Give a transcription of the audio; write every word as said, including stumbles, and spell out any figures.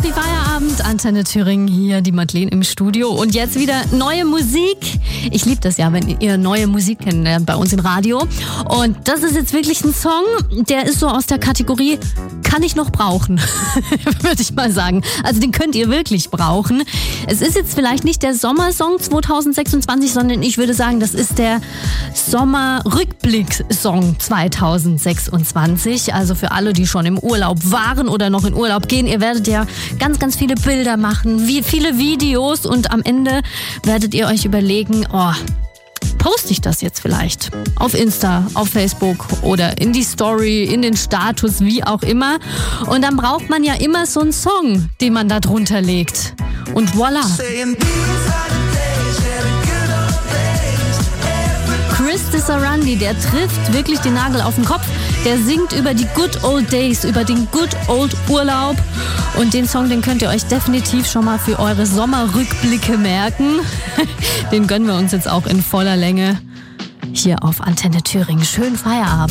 Happy Feierabend, Antenne Thüringen hier, die Madeleine im Studio. Und jetzt wieder neue Musik. Ich liebe das ja, wenn ihr neue Musik kennenlernt bei uns im Radio. Und das ist jetzt wirklich ein Song, der ist so aus der Kategorie, kann ich noch brauchen, würde ich mal sagen. Also den könnt ihr wirklich brauchen. Es ist jetzt vielleicht nicht der Sommersong zwanzig sechsundzwanzig, sondern ich würde sagen, das ist der Sommerrückblick-Song zwanzig sechsundzwanzig. Also für alle, die schon im Urlaub waren oder noch in Urlaub gehen, ihr werdet ja ganz, ganz viele Bilder machen, wie viele Videos und am Ende werdet ihr euch überlegen, oh, poste ich das jetzt vielleicht auf Insta, auf Facebook oder in die Story, in den Status, wie auch immer. Und dann braucht man ja immer so einen Song, den man da drunter legt. Und voilà. Chris Disarandi, der trifft wirklich den Nagel auf den Kopf. Der singt über die Good Old Days, über den Good Old Urlaub. Und den Song, den könnt ihr euch definitiv schon mal für eure Sommerrückblicke merken. Den gönnen wir uns jetzt auch in voller Länge hier auf Antenne Thüringen. Schönen Feierabend.